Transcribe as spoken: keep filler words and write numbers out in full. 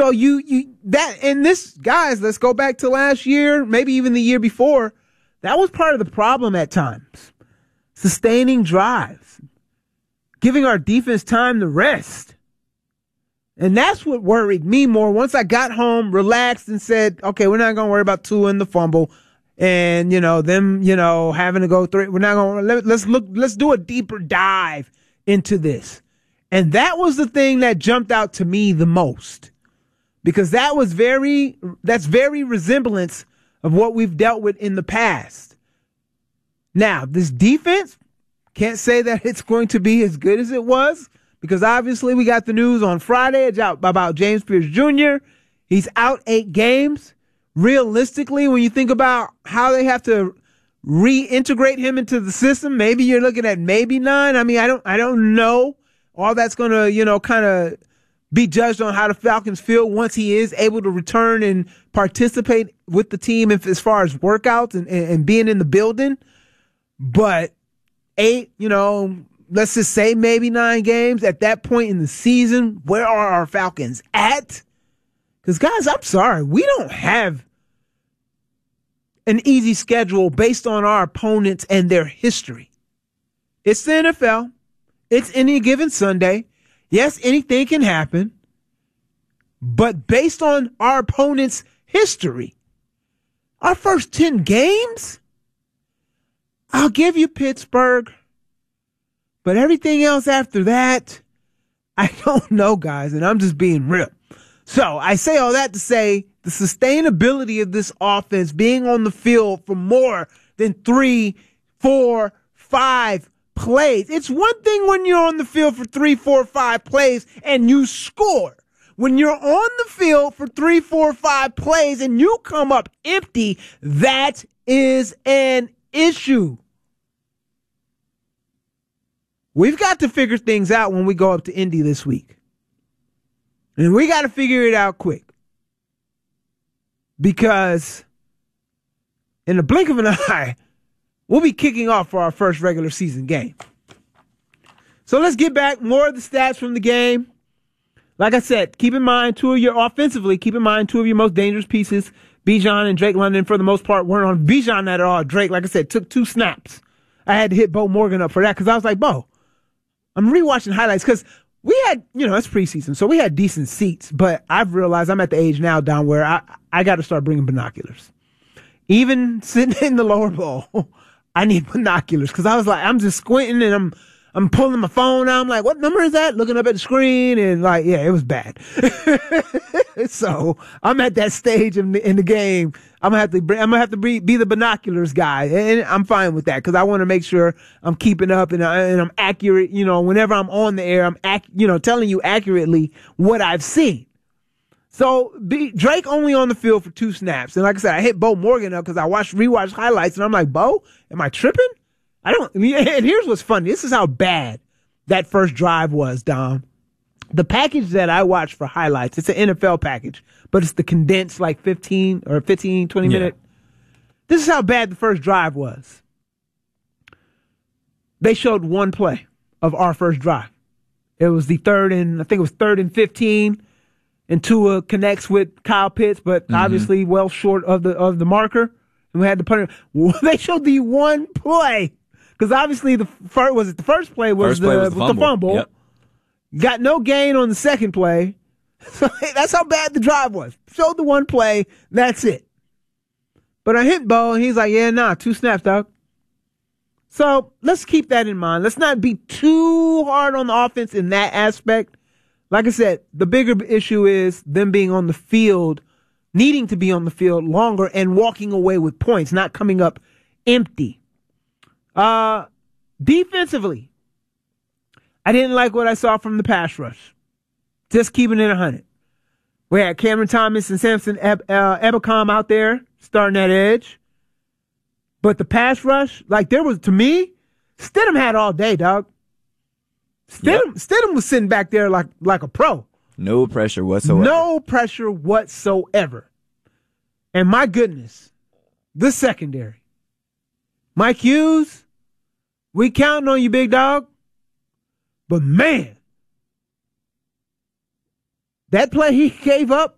So you you that and this guys, let's go back to last year, maybe even the year before. That was part of the problem at times. Sustaining drives, giving our defense time to rest. And that's what worried me more. Once I got home, relaxed, and said, okay, we're not going to worry about Tua and the fumble and, you know, them, you know, having to go through. We're not going to, let's look, let's do a deeper dive into this. And that was the thing that jumped out to me the most, because that was very, that's very resemblance of what we've dealt with in the past. Now, this defense, can't say that it's going to be as good as it was, because obviously we got the news on Friday about James Pierce Junior He's out eight games. Realistically, when you think about how they have to reintegrate him into the system, maybe you're looking at maybe nine. I mean, I don't, I don't know. All that's going to, you know, kind of be judged on how the Falcons feel once he is able to return and participate with the team as far as workouts and, and, and being in the building. But eight, you know, let's just say maybe nine games at that point in the season. Where are our Falcons at? Because, guys, I'm sorry. We don't have an easy schedule based on our opponents and their history. It's the N F L. It's any given Sunday. Yes, anything can happen. But based on our opponent's history, our first ten games, I'll give you Pittsburgh. But everything else after that, I don't know, guys, and I'm just being real. So I say all that to say the sustainability of this offense being on the field for more than three, four, five plays. It's one thing when you're on the field for three, four, five plays and you score. When you're on the field for three, four, five plays and you come up empty, that is an issue. We've got to figure things out when we go up to Indy this week. And we got to figure it out quick. Because in the blink of an eye, we'll be kicking off for our first regular season game. So let's get back more of the stats from the game. Like I said, keep in mind, two of your offensively, keep in mind two of your most dangerous pieces, Bijan and Drake London, for the most part, weren't on Bijan at all. Drake, like I said, took two snaps. I had to hit Bo Morgan up for that because I was like, Bo, I'm rewatching highlights because we had, you know, it's preseason, so we had decent seats, but I've realized I'm at the age now, Don, where I, I got to start bringing binoculars. Even sitting in the lower bowl, I need binoculars because I was like, I'm just squinting and I'm I'm pulling my phone out. I'm like, what number is that? Looking up at the screen and like, yeah, it was bad. So I'm at that stage in the, in the game. I'm gonna have to bring, I'm gonna have to be, be the binoculars guy, and I'm fine with that because I want to make sure I'm keeping up and, I, and I'm accurate. You know, whenever I'm on the air, I'm ac- you know telling you accurately what I've seen. So B, Drake only on the field for two snaps, and like I said, I hit Bo Morgan up because I watched rewatched highlights, and I'm like, Bo, am I tripping? I don't. And here's what's funny. This is how bad that first drive was, Dom. The package that I watched for highlights, it's an N F L package, but it's the condensed like fifteen or fifteen, twenty minute. Yeah. This is how bad the first drive was. They showed one play of our first drive. It was the third and I think it was third and fifteen, and Tua connects with Kyle Pitts, but mm-hmm. obviously well short of the of the marker. And we had the punter. They showed the one play. Because obviously the first was it the first play was, first play the, was the fumble. The fumble. Yep. Got no gain on the second play. So that's how bad the drive was. Showed the one play. That's it. But I hit Bo, and he's like, yeah, nah, two snaps, dog. So let's keep that in mind. Let's not be too hard on the offense in that aspect. Like I said, the bigger issue is them being on the field, needing to be on the field longer and walking away with points, not coming up empty. Uh, defensively, I didn't like what I saw from the pass rush. Just keeping it one hundred. We had Cameron Thomas and Samson Eb- uh, Ebukam out there starting that edge. But the pass rush, like there was, to me, Stidham had all day, dog. Stidham, yep. Stidham was sitting back there like, like a pro. No pressure whatsoever. No pressure whatsoever. And my goodness, the secondary. Mike Hughes, we counting on you, big dog. But man, that play he gave up